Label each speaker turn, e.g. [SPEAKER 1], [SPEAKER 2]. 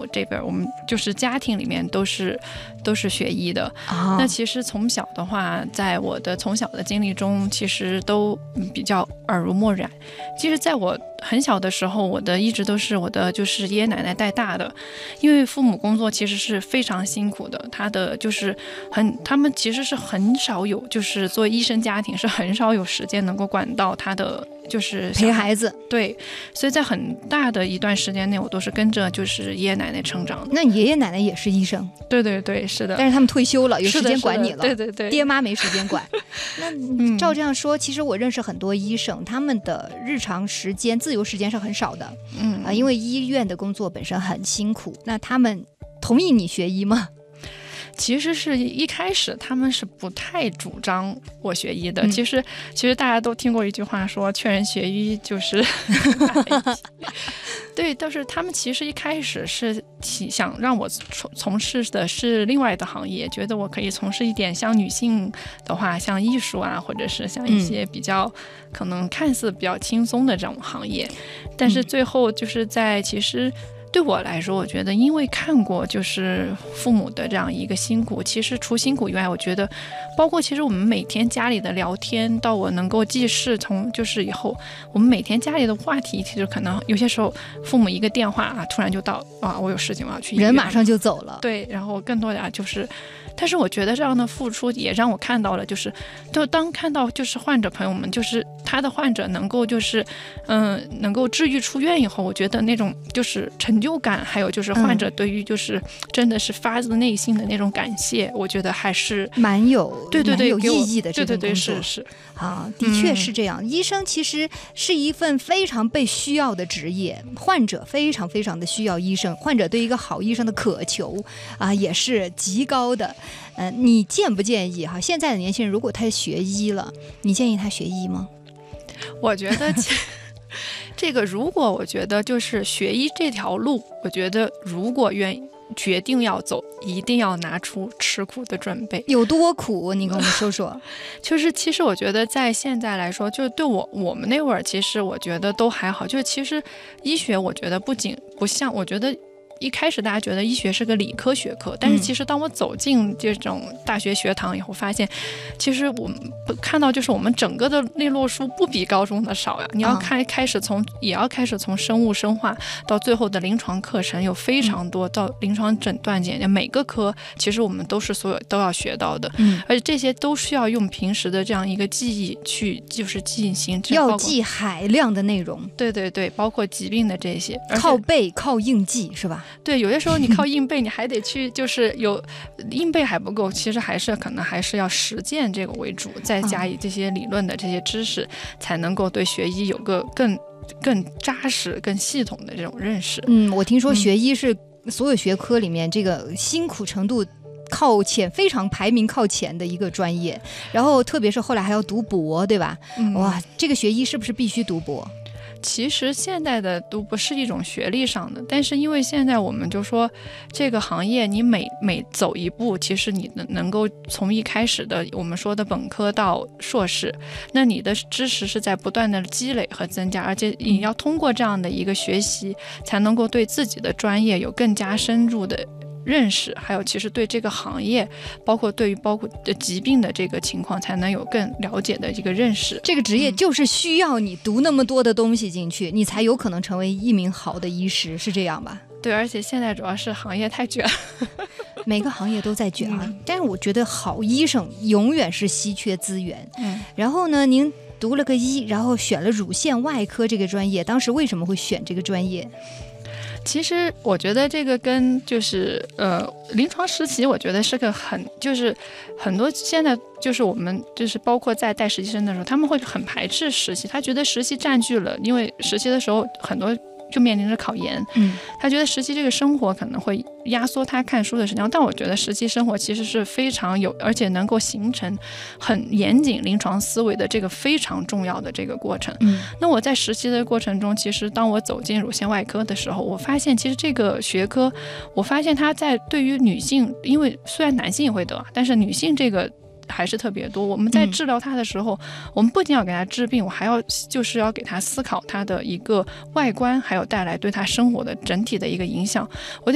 [SPEAKER 1] 这边我们就是家庭里面都是学医的。那其实从小的话，在我的从小的经历中，其实都比较耳濡目染。其实在我很小的时候，我的一直都是我的就是爷爷奶奶带大的，因为父母工作其实是非常辛苦的，他们其实是很少有，就是作为医生家庭是很少有时间能够管到他的就是
[SPEAKER 2] 陪孩子。
[SPEAKER 1] 对，所以在很大的一段时间内，我都是跟着就是爷爷奶奶成长的。
[SPEAKER 2] 那爷爷奶奶也是医生？
[SPEAKER 1] 对对对，是的。
[SPEAKER 2] 但是他们退休了，有时间管你了。
[SPEAKER 1] 对对对，
[SPEAKER 2] 爹妈没时间管。那照这样说，其实我认识很多医生，他们的日常时间、自由时间是很少的。因为医院的工作本身很辛苦。那他们同意你学医吗？
[SPEAKER 1] 其实是一开始他们是不太主张我学医的。其实大家都听过一句话说，劝人学医就是对，但是他们其实一开始是想让我从事的是另外的行业，觉得我可以从事一点像女性的话，像艺术啊，或者是像一些比较可能看似比较轻松的这种行业。但是最后就是其实对我来说，我觉得因为看过就是父母的这样一个辛苦，其实除辛苦以外，我觉得包括其实我们每天家里的聊天，到我能够记事，从就是以后我们每天家里的话题，其实可能有些时候父母一个电话啊，突然就到我有事情我要去医院，
[SPEAKER 2] 人马上就走了。
[SPEAKER 1] 对，然后更多的就是但是我觉得这样的付出也让我看到了，就当看到就是患者朋友们，就是他的患者能够就是能够治愈出院以后，我觉得那种就是成就感，还有就是患者对于就是真的是发自内心的那种感谢，我觉得还是
[SPEAKER 2] 蛮有意义的。这份工作
[SPEAKER 1] 是
[SPEAKER 2] 的确是这样。医生其实是一份非常被需要的职业，患者非常非常的需要医生，患者对一个好医生的渴求也是极高的。你建不建议现在的年轻人如果他学医了，你建议他学医吗？
[SPEAKER 1] 我觉得这个如果我觉得就是学医这条路，我觉得如果决定要走，一定要拿出吃苦的准备。
[SPEAKER 2] 有多苦？你跟我们说说。
[SPEAKER 1] 就是其实我觉得在现在来说，就是对我们那会儿，其实我觉得都还好。就是其实医学，我觉得不像，我觉得一开始大家觉得医学是个理科学科，但是其实当我走进这种大学学堂以后，发现其实我们看到就是我们整个的内络书不比高中的少呀。你要也要开始从生物生化到最后的临床课程有非常多，到临床诊断检验，每个科其实我们都要学到的。而且这些都需要用平时的这样一个记忆去就是进行，
[SPEAKER 2] 要记海量的内容。
[SPEAKER 1] 对对对，包括疾病的这些，
[SPEAKER 2] 靠背靠硬记是吧？
[SPEAKER 1] 对，有些时候你靠硬背，你还得去就是有硬背还不够，其实可能还是要实践这个为主，再加以这些理论的这些知识，才能够对学医有个更扎实、更系统的这种认识。
[SPEAKER 2] 我听说学医是所有学科里面这个辛苦程度靠前，非常排名靠前的一个专业，然后特别是后来还要读博，对吧？哇，这个学医是不是必须读博？
[SPEAKER 1] 其实现在的读博是一种学历上的，但是因为现在我们就说这个行业你每走一步，其实你能够从一开始的我们说的本科到硕士，那你的知识是在不断的积累和增加，而且你要通过这样的一个学习，才能够对自己的专业有更加深入的认识，还有其实对这个行业包括疾病的这个情况才能有更了解的一个认识。
[SPEAKER 2] 这个职业就是需要你读那么多的东西进去，你才有可能成为一名好的医师，是这样吧？
[SPEAKER 1] 对，而且现在主要是行业太卷
[SPEAKER 2] 每个行业都在卷但是我觉得好医生永远是稀缺资源。然后呢，您读了个医，然后选了乳腺外科这个专业，当时为什么会选这个专业？
[SPEAKER 1] 其实我觉得这个跟就是临床实习，我觉得是个就是很多现在就是我们就是包括在带实习生的时候，他们会很排斥实习，他觉得实习占据了，因为实习的时候很多就面临着考研，他觉得实习这个生活可能会压缩他看书的时间，但我觉得实习生活其实是非常而且能够形成很严谨临床思维的这个非常重要的这个过程。那我在实习的过程中，其实当我走进乳腺外科的时候，我发现其实这个学科，我发现它在对于女性，因为虽然男性也会得，但是女性这个还是特别多。我们在治疗它的时候，我们不仅要给它治病，我还要给它思考它的一个外观，还有带来对它生活的整体的一个影响。我